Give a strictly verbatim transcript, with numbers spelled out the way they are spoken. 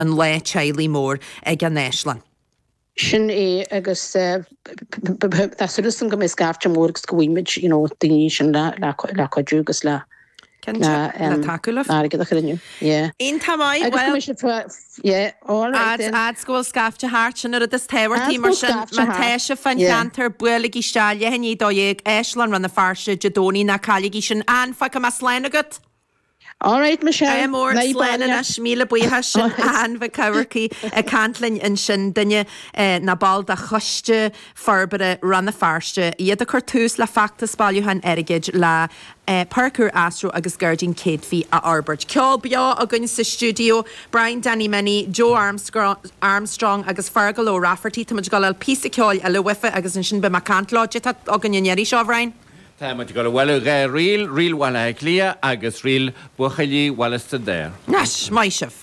an le teilí mór ag an Éisleán. Sin é agus sulas an go is gafte mórgus go bhhuiimiid daoine sin le chuidúgus le le takeúlah agad a chuinniu. Aon tamáid ad scóil scafte háart sin ar a is tehairtí mar sin man teise fan cheantar bualaigh isteáile henní dóigh Éisleán ran na farse Jadóní na cailigh sin anfa go mas lein agat. All right, Michelle. Mór sléine na smíle buíthe sin an bheith cohaircí a cantlinn in sin duine na ball de choiste farbere ran na farste. Iad a chuir túús le facta spáiliúhan airigid le Parkour Astro agus Gardín Cadfí a Arbert. Ceol beo a gunn sa studio Brian Danny Mini, Joe Armstrong, Armstrong agus Fergal ó Rafferty tá muid go le pí ceol a le wifa agus in sin be ma cantláide a gunnéirí seo Brian. Tá muid go bhfuil ré riil riil bhile lia agus riil buchailí bhilasta déir. Nas, maisih.